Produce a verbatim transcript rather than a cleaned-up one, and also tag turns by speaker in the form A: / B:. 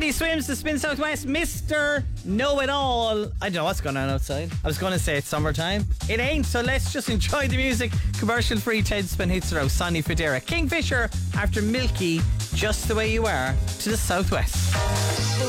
A: Billy Swims, the Spin Southwest, Mister Know-It-All. I don't know what's going on outside. I was going to say it's summertime. It ain't, so let's just enjoy the music. Commercial free Ted Spin hits the road. Sonny Federa, Kingfisher after Milky, Just the Way You Are to the Southwest.